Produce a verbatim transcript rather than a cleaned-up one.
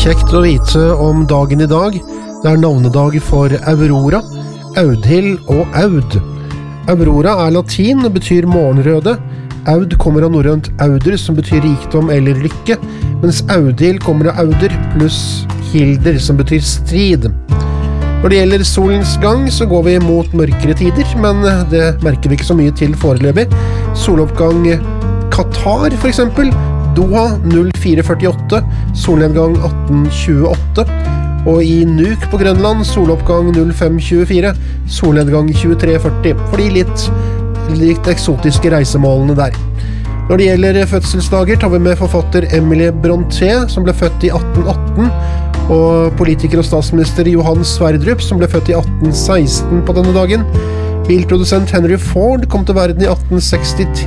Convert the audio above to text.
Kjekt å vite om dagen i dag. Det er navnedag for Aurora, Audhild og Aud. Aurora er latin og betyr morgenrøde. Aud kommer av norrønt auder, som betyr rikdom eller lykke, mens Audhild kommer av auder pluss hilder, som betyr strid. Når det gjelder solens gang, så går vi mot mørkere tider, men det merker vi ikke så mye til foreløpig. Soloppgang Qatar, for eksempel. Doha null fire førtiåtte, solnedgang atten tjueåtte, og i Nuuk på Grønland soloppgang null fem tjuefire, solnedgang tjuetre førti, for de litt, litt eksotiske reisemålene der. Når det gjelder fødselsdager tar vi med forfatter Emilie Brontë, som ble født i atten atten, og politiker og statsminister Johan Sverdrup, som ble født i atten seksten på denne dagen. Bilprodusent Henry Ford kom til verden i atten sekstitre,